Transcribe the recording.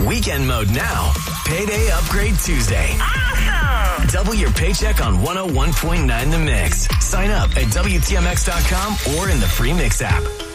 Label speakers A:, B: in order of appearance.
A: Weekend mode now. Payday Upgrade Tuesday.
B: Awesome!
A: Double your paycheck on 101.9 The Mix. Sign up at WTMX.com or in the free Mix app.